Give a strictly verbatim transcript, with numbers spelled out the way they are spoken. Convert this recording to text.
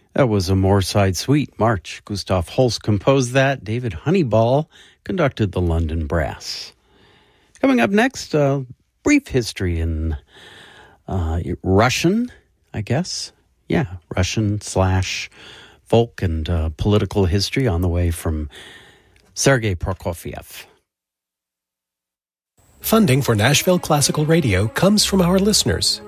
That was a Moorside Suite March. Gustav Holst composed that. David Honeyball conducted the London Brass. Coming up next, a brief history in uh, Russian, I guess. Yeah, Russian slash folk and uh, political history on the way from Sergei Prokofiev. Funding for Nashville Classical Radio comes from our listeners